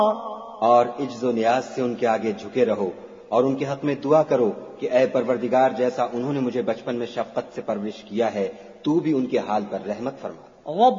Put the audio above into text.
और इज्जो नियाज से उनके आगे झुके रहो और उनके हक में दुआ करो कि ऐ परवरदिगार, जैसा उन्होंने मुझे बचपन में शफकत से परवरिश किया है, तू भी उनके हाल पर रहमत फरमा।